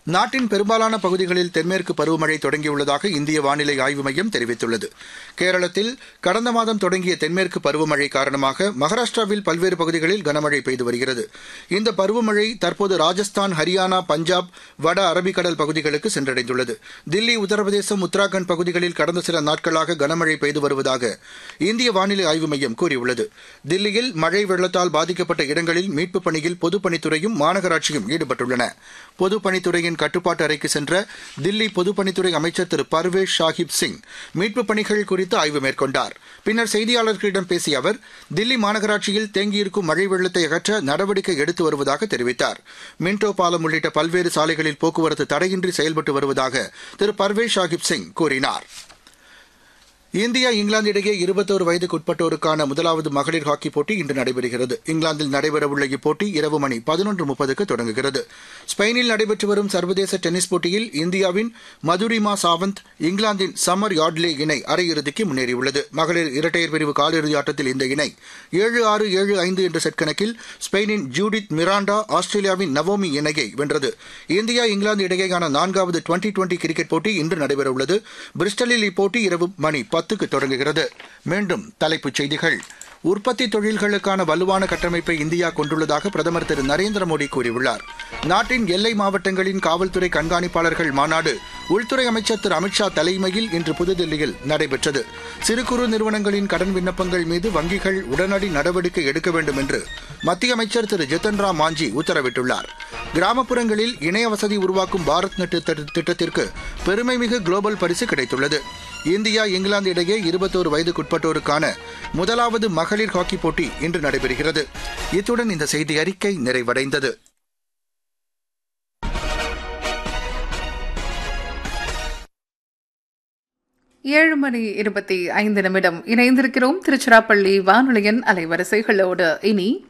நாட்டின் பெரும்பாலான பகுதிகளில் தென்மேற்கு பருவமழை தொடங்கியுள்ளதாக இந்திய வானிலை ஆய்வு மையம் தெரிவித்துள்ளது. கேரளத்தில் கடந்த மாதம் தொடங்கிய தென்மேற்கு பருவமழை காரணமாக மகாராஷ்டிராவில் பல்வேறு பகுதிகளில் கனமழை பெய்து வருகிறது. இந்த பருவமழை தற்போது ராஜஸ்தான், ஹரியானா, பஞ்சாப், வட அரபிக்கடல் பகுதிகளுக்கு சென்றடைந்துள்ளது. தில்லி, உத்தரப்பிரதேசம், உத்தராகண்ட் பகுதிகளில் கடந்த சில நாட்களாக கனமழை பெய்து வருவதாக இந்திய வானிலை ஆய்வு மையம் கூறியுள்ளது. தில்லியில் மழை வெள்ளத்தால் பாதிக்கப்பட்ட இடங்களில் மீட்புப் பணியில் பொதுப்பணித்துறையும் மாநகராட்சியும் ஈடுபட்டுள்ளன. பொதுப்பணித்துறையின் கட்டுப்பாட்டு அறைக்கு சென்ற தில்லி பொதுப்பணித்துறை அமைச்சர் திரு பர்வேஷ் சாஹிப் சிங் மீட்புப் பணிகள் குறித்து ஆய்வு மேற்கொண்டார். பின்னர் செய்தியாளர்களிடம் பேசிய அவர், தில்லி மாநகராட்சியில் தேங்கியிருக்கும் மழை வெள்ளத்தை அகற்ற நடவடிக்கை எடுத்து வருவதாக தெரிவித்தார். மின்டோ பாலம் உள்ளிட்ட பல்வேறு சாலைகளில் போக்குவரத்து தடையின்றி செயல்பட்டு வருவதாக திரு பர்வேஷ் சாஹிப் சிங் கூறினார். இந்தியா, இங்கிலாந்து இடையே 21 வயதுக்குட்பட்டோருக்கான முதலாவது மகளிர் ஹாக்கிப் போட்டி இன்று நடைபெறுகிறது. இங்கிலாந்தில் நடைபெறவுள்ள இப்போட்டி இரவு மணி 11:30க்கு தொடங்குகிறது. ஸ்பெயினில் நடைபெற்று வரும் சர்வதேச டென்னிஸ் போட்டியில் இந்தியாவின் மதுரிமா சாவந்த், இங்கிலாந்தின் சம்மர் யார்ட்லே இணை அரையிறுதிக்கு முன்னேறியுள்ளது. மகளிர் இரட்டையர் பிரிவு காலிறுதி ஆட்டத்தில் இந்த இணை 7-6, 7-5 என்ற செட் கணக்கில் ஸ்பெயினின் ஜூடித் மிராண்டா, ஆஸ்திரேலியாவின் நவோமி இணையை வென்றது. இந்தியா, இங்கிலாந்து இடையேயான 4வது டுவெண்டி கிரிக்கெட் போட்டி இன்று நடைபெறவுள்ளது. பிரிஸ்டலில் இப்போட்டி இரவு மணி 10க்கு தொடங்குகிறது. மீண்டும் தலைப்புச் செய்திகள். உற்பத்தி தொழில்களுக்கான வலுவான கட்டமைப்பை இந்தியா கொண்டுள்ளதாக பிரதமர் திரு நரேந்திர மோடி கூறியுள்ளார். நாட்டின் எல்லை மாவட்டங்களின் காவல்துறை கண்காணிப்பாளர்கள் மாநாடு உள்துறை அமைச்சர் திரு அமித்ஷா தலைமையில் இன்று புதுதில்லியில் நடைபெற்றது. சிறு குறு நிறுவனங்களின் கடன் விண்ணப்பங்கள் மீது வங்கிகள் உடனடி நடவடிக்கை எடுக்க வேண்டும் என்று மத்திய அமைச்சர் திரு ஜித்தன் ராம் மாஞ்சி உத்தரவிட்டுள்ளார். கிராமப்புறங்களில் இணைய வசதி உருவாக்கும் பாரத் நெட் திட்டத்திற்கு பெருமைமிகு குளோபல் பரிசு கிடைத்துள்ளது. இந்தியா, இங்கிலாந்து இடையே 21 வயதுக்குட்பட்டோருக்கான முதலாவது மகளிர் ஹாக்கிப் போட்டி இன்று நடைபெறுகிறது. இத்துடன் இந்த செய்தி அறிக்கை நிறைவடைந்தது. ஏழு மணி 25 நிமிடம் இணைந்திருக்கிறோம் திருச்சிராப்பள்ளி வானொலியின் அலைவரிசைகளோடு. இனி